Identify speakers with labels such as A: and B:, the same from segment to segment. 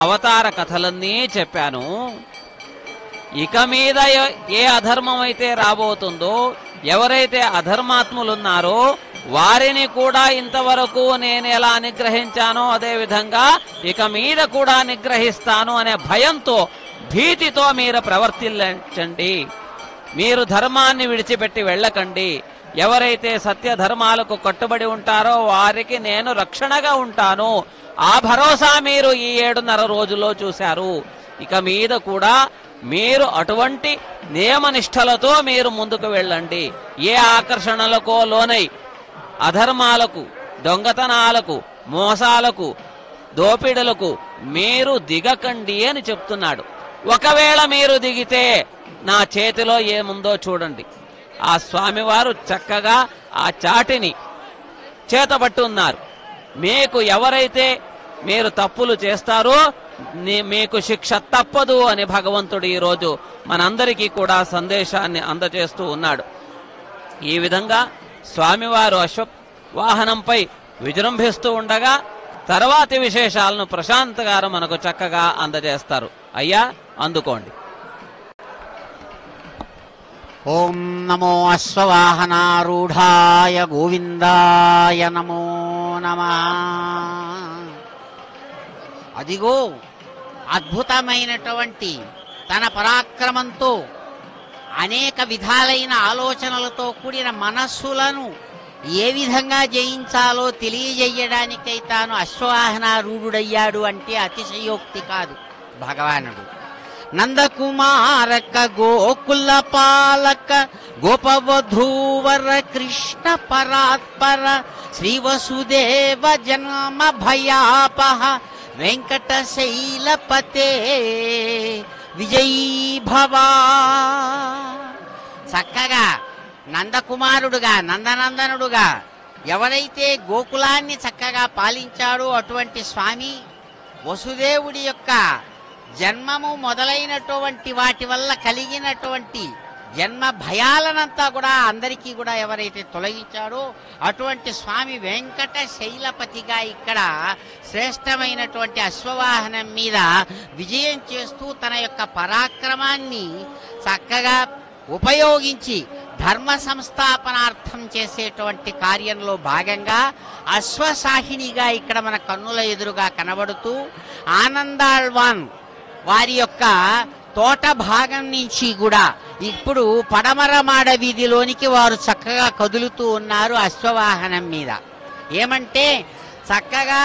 A: అవతార కథలన్నీ చెప్పాను. ఇక మీద ఏ అధర్మం అయితే రాబోతుందో, ఎవరైతే అధర్మాత్ములున్నారో వారిని కూడా ఇంతవరకు నేను ఎలా నిగ్రహించానో అదే విధంగా ఇక మీద కూడా నిగ్రహిస్తాను అనే భయంతో, భీతితో మీరు ప్రవర్తించండి. మీరు ధర్మాన్ని విడిచిపెట్టి వెళ్ళకండి. ఎవరైతే సత్య ధర్మాలకు కట్టుబడి ఉంటారో వారికి నేను రక్షణగా ఉంటాను. ఆ భరోసా మీరు ఈ 7.5 రోజుల్లో చూశారు. ఇక మీద కూడా మీరు అటువంటి నియమనిష్టలతో మీరు ముందుకు వెళ్ళండి. ఏ ఆకర్షణలకో లోనై అధర్మాలకు, దొంగతనాలకు, మోసాలకు, దోపిడులకు మీరు దిగకండి అని చెప్తున్నాడు. ఒకవేళ మీరు దిగితే నా చేతిలో ఏముందో చూడండి. ఆ స్వామివారు చక్కగా ఆ చాటిని చేతబట్టున్నారు. మీకు ఎవరైతే మీరు తప్పులు చేస్తారో మీకు శిక్ష తప్పదు అని భగవంతుడు ఈరోజు మనందరికీ కూడా సందేశాన్ని అందజేస్తూ ఉన్నాడు. ఈ విధంగా స్వామివారు అశ్వవాహనంపై విజృంభిస్తూ ఉండగా తర్వాతి విశేషాలను ప్రశాంత్ గారు మనకు చక్కగా అందజేస్తారు. అయ్యా, అందుకోండి.
B: ఓం నమో అశ్వవాహనారూఢాయ గోవిందాయ నమో నమః. అదిగో అద్భుతమైనటువంటి తన పరాక్రమంతో అనేక విధాలైన ఆలోచనలతో కూడిన మనస్సులను ఏ విధంగా జయించాలో తెలియజేయడానికై తాను అశ్వవాహనారూఢుడయ్యాడు అంటే అతిశయోక్తి కాదు భగవానుడు. నందకుమారక గోకుల పాలక గోపవధూవర కృష్ణ పరాత్పర శ్రీ వసుదేవ జన్మ భయాపహ వెంకటశైలపతే విజయీ భవా. చక్కగా నందకుమారుడుగా, నందనందనుడుగా ఎవరైతే గోకులాన్ని చక్కగా పాలించాడో అటువంటి స్వామి వసుదేవుడి యొక్క జన్మము మొదలైనటువంటి వాటి వల్ల కలిగినటువంటి జన్మ భయాలనంతా కూడా అందరికీ కూడా ఎవరైతే తొలగించాడో అటువంటి స్వామి వెంకట శైలపతిగా ఇక్కడ శ్రేష్టమైనటువంటి అశ్వవాహనం మీద విజయం చేస్తూ తన యొక్క పరాక్రమాన్ని చక్కగా ఉపయోగించి ధర్మ సంస్థాపనార్థం చేసేటువంటి కార్యంలో భాగంగా అశ్వసాహినిగా ఇక్కడ మన కన్నుల ఎదురుగా కనబడుతూ ఆనందాళ్వాన్ వారి యొక్క తోట భాగం నుంచి కూడా ఇప్పుడు పడమర మాడ వీధిలోనికి వారు చక్కగా కదులుతూ ఉన్నారు అశ్వవాహనం మీద. ఏమంటే చక్కగా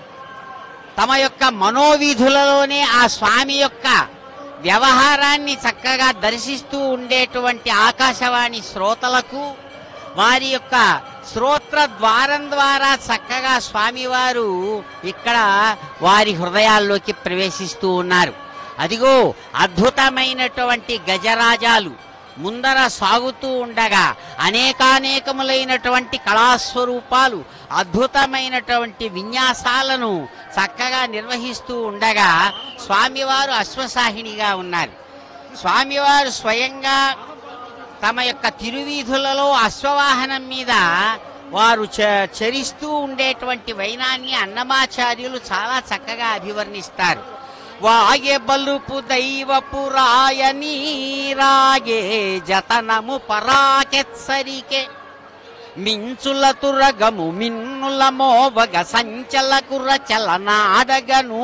B: తమ యొక్క మనోవీధులలోనే ఆ స్వామి యొక్క వ్యవహారాన్ని చక్కగా దర్శిస్తూ ఉండేటువంటి ఆకాశవాణి శ్రోతలకు వారి యొక్క శ్రోత్ర ద్వారం ద్వారా చక్కగా స్వామివారు ఇక్కడ వారి హృదయాల్లోకి ప్రవేశిస్తూ ఉన్నారు. అదిగో అద్భుతమైనటువంటి గజరాజాలు ముందర సాగుతూ ఉండగా అనేకానేకములైనటువంటి కళాస్వరూపాలు అద్భుతమైనటువంటి విన్యాసాలను చక్కగా నిర్వహిస్తూ ఉండగా స్వామివారు అశ్వసాహినిగా ఉన్నారు. స్వామివారు స్వయంగా తమ యొక్క తిరువీధులలో అశ్వవాహనం మీద వారు చరిస్తూ ఉండేటువంటి వైనాన్ని అన్నమాచార్యులు చాలా చక్కగా అభివర్ణిస్తారు. వాగే బలుపు దైవపు రాయనీ రాగే జతనము పరాకెత్సరికే మించుల తురగము మిన్నుల మోవగ సంచల కుర చలనాడగను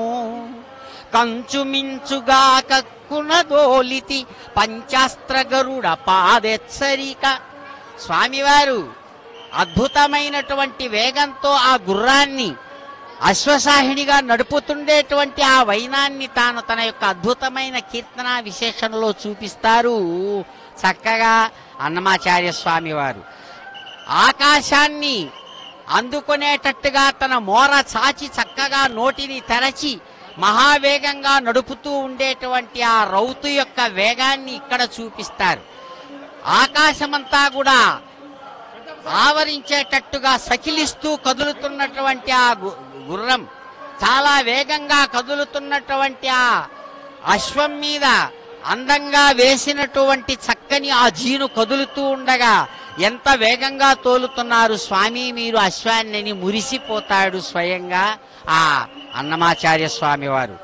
B: కంచు మించుగా కక్కునదోలితి పంచాస్త్ర గరుడ పాదెచ్చరిక. స్వామివారు అద్భుతమైనటువంటి వేగంతో ఆ గుర్రాన్ని అశ్వసాహినిగా నడుపుతుండేటువంటి ఆ వైనాన్ని తాను తన యొక్క అద్భుతమైన కీర్తన విశేషణలో చూపిస్తారు చక్కగా అన్నమాచార్య స్వామి వారు. ఆకాశాన్ని అందుకునేటట్టుగా తన మోర చాచి చక్కగా నోటిని తెరచి మహావేగంగా నడుపుతూ ఉండేటువంటి ఆ రౌతు యొక్క వేగాన్ని ఇక్కడ చూపిస్తారు. ఆకాశమంతా కూడా ఆవరించేటట్టుగా సకిలిస్తూ కదులుతున్నటువంటి ఆ గుర్రం, చాలా వేగంగా కదులుతున్నటువంటి ఆ అశ్వం మీద అందంగా వేసినటువంటి చక్కని ఆ జీను కదులుతూ ఉండగా ఎంత వేగంగా తోలుతున్నారు స్వామి మీరు అశ్వాన్ని మురిసిపోతాడు స్వయంగా ఆ అన్నమాచార్య స్వామి వారు